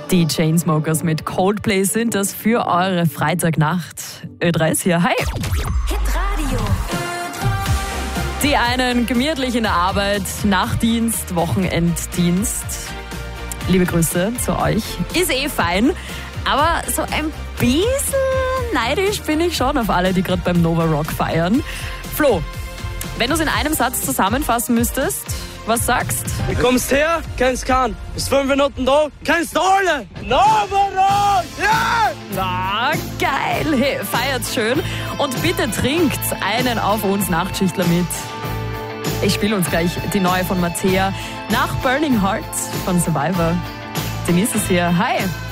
Die Chainsmokers mit Coldplay sind das für eure Freitagnacht. Ö3 ist hier, hi! Hitradio. Die einen gemütlich in der Arbeit, Nachtdienst, Wochenenddienst. Liebe Grüße zu euch. Ist fein, aber so ein bisschen neidisch bin ich schon auf alle, die gerade beim Nova Rock feiern. Flo, wenn du es in einem Satz zusammenfassen müsstest, was sagst? Du kommst her, kennst keinen. Bist 5 Minuten da, kennst alle. Nova Rock, ja! Na, geil. Hey, feiert's schön. Und bitte trinkt einen auf uns Nachtschichtler mit. Ich spiele uns gleich die neue von Mattea nach Burning Hearts von Survivor. Denise ist hier. Hi.